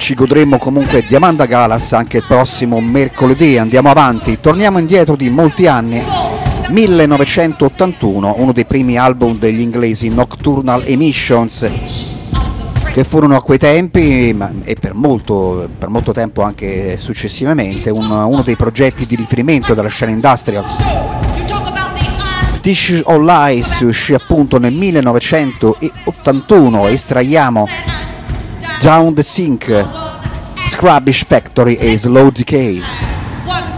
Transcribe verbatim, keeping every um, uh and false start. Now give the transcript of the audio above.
ci godremo comunque di Amanda Galas anche il prossimo mercoledì. Andiamo avanti, torniamo indietro di molti anni. millenovecentottantuno, uno dei primi album degli inglesi, Nocturnal Emissions, che furono a quei tempi ma, e per molto, per molto tempo anche successivamente un, uno dei progetti di riferimento della scena industrial. Tissues of Lies uscì appunto nel millenovecentottantuno. Estraiamo Down the Sink, Scrubbish Factory e Slow Decay.